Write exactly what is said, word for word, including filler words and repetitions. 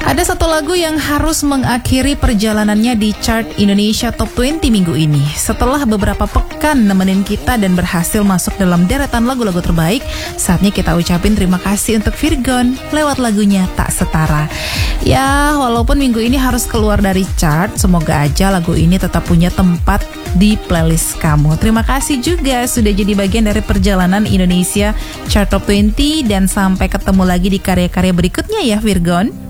Ada satu lagu yang harus mengakhiri perjalanannya di chart Indonesia Top dua puluh minggu ini. Setelah beberapa pekan nemenin kita dan berhasil masuk dalam deretan lagu-lagu terbaik, saatnya kita ucapin terima kasih untuk Virgon lewat lagunya Tak Setara. Ya, walaupun minggu ini harus keluar dari chart, semoga aja lagu ini tetap punya tempat di playlist kamu. Terima kasih juga sudah jadi bagian dari perjalanan Indonesia Chart Top dua puluh, dan sampai ketemu lagi di karya-karya berikutnya ya Virgon.